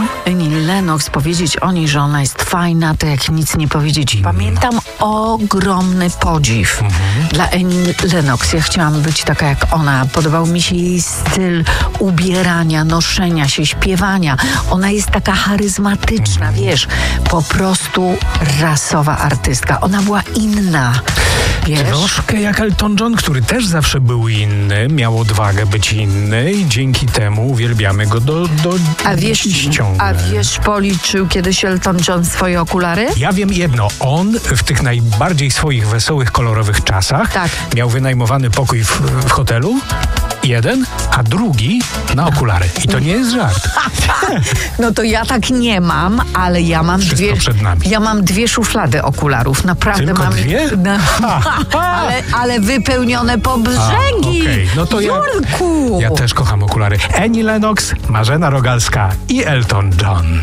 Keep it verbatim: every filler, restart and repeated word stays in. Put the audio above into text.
Annie Lennox, powiedzieć o niej, że ona jest fajna, to jak nic nie powiedzieć. Pamiętam ogromny podziw mhm. dla Annie Lennox. Ja chciałam być taka jak ona. Podobał mi się jej styl ubierania, noszenia się, śpiewania. Ona jest taka charyzmatyczna, mhm. wiesz, po prostu rasowa artystka. Ona była inna. Wiesz? Troszkę jak Elton John, który też zawsze był inny, miał odwagę być inny i dzięki temu uwielbiamy go do, do a wiesz, ciągle. A wiesz, policzył kiedyś Elton John swoje okulary? Ja wiem jedno, on w tych najbardziej swoich wesołych, kolorowych czasach tak. miał wynajmowany pokój w, w hotelu, jeden, a drugi na okulary. I to nie jest żart. No to ja tak nie mam, ale ja mam Wszystko dwie. przed nami. Ja mam dwie szuflady okularów. Naprawdę Tylko mam. dwie? No, ale, ale wypełnione po brzegi. Okay. No to ja, ja też kocham okulary. Annie Lennox, Marzena Rogalska i Elton John.